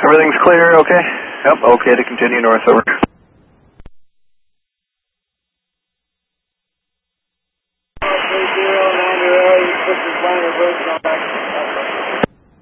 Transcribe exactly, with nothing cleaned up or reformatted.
Everything's clear, okay? Yep, okay to continue north, over. three zero nine zero, you put your final brakes on back.